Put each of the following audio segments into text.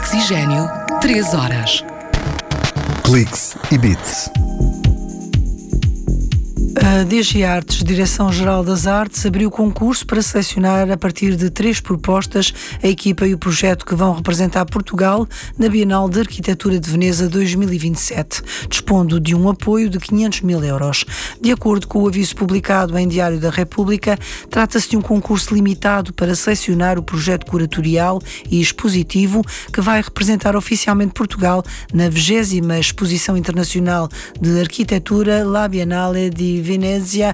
Oxigênio, 3 horas. Cliques e Bits. A DG Artes, Direção-Geral das Artes, abriu concurso para selecionar, a partir de 3 propostas, a equipa e o projeto que vão representar Portugal na Bienal de Arquitetura de Veneza 2027, dispondo de um apoio de 500 mil euros. De acordo com o aviso publicado em Diário da República, trata-se de um concurso limitado para selecionar o projeto curatorial e expositivo que vai representar oficialmente Portugal na 20ª Exposição Internacional de Arquitetura La Biennale di Venezia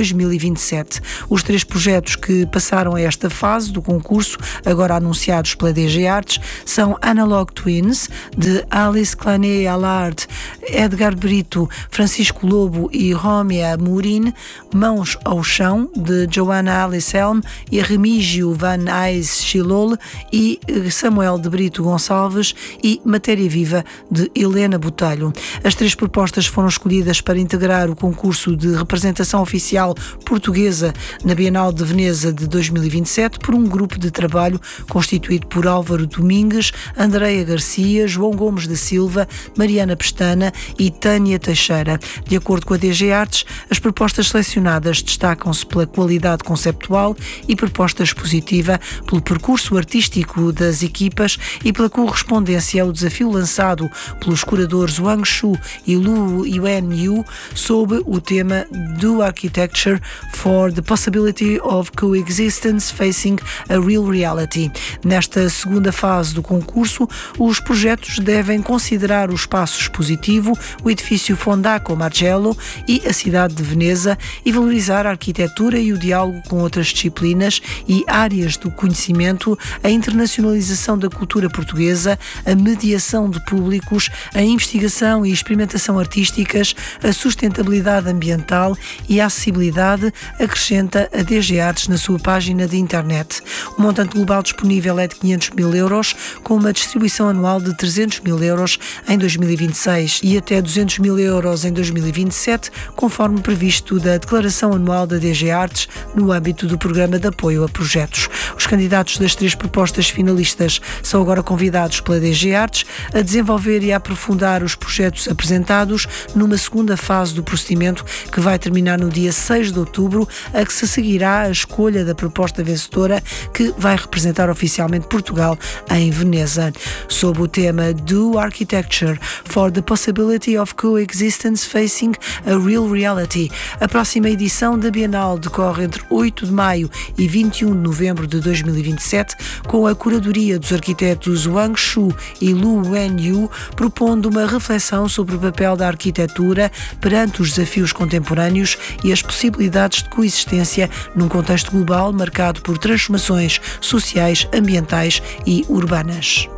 2027. Os 3 projetos que passaram a esta fase do concurso, agora anunciados pela DG Artes, são Analog Twins, de Alice Clané-Allard, Edgar Brito, Francisco Lobo e Romea Murin, Mãos ao Chão, de Joanna Alice Helm e Remígio Van Ais Chilol, e Samuel de Brito Gonçalves, e Matéria Viva, de Helena Botelho. As 3 propostas foram escolhidas para integrar o concurso de representação oficial portuguesa na Bienal de Veneza de 2027 por um grupo de trabalho constituído por Álvaro Domingues, Andreia Garcia, João Gomes da Silva, Mariana Pestana e Tânia Teixeira. De acordo com a DG Artes, as propostas selecionadas destacam-se pela qualidade conceptual e proposta expositiva, pelo percurso artístico das equipas e pela correspondência ao desafio lançado pelos curadores Wang Shu e Lu Yuan sob o tema Do Architecture for the Possibility of Coexistence Facing a Real Reality. Nesta segunda fase do concurso, os projetos devem considerar o espaço expositivo, o edifício Fondaco Marcello e a cidade de Veneza, e valorizar a arquitetura e o diálogo com outras disciplinas e áreas do conhecimento, a internacionalização da cultura portuguesa, a mediação de públicos, a investigação e experimentação artísticas, a sustentabilidade ambiental e a acessibilidade, acrescenta a DG Artes na sua página de internet. O montante global disponível é de 500 mil euros, com uma distribuição anual de 300 mil euros em 2026 e até 200 mil euros em 2027, conforme previsto da Declaração Anual da DG Artes no âmbito do Programa de Apoio a Projetos. Os candidatos das 3 propostas finalistas são agora convidados pela DG Artes a desenvolver e a aprofundar os projetos apresentados numa segunda fase do procedimento que vai terminar no dia 6 de outubro, a que se seguirá a escolha da proposta vencedora, que vai representar oficialmente Portugal em Veneza. Sob o tema Do Architecture for the Possibility of Coexistence Facing a Real Reality, a próxima edição da Bienal decorre entre 8 de maio e 21 de novembro de 2027, com a curadoria dos arquitetos Wang Shu e Lu Wenyu, propondo uma reflexão sobre o papel da arquitetura perante os desafios contemporâneos e as possibilidades de coexistência num contexto global marcado por transformações sociais, ambientais e urbanas.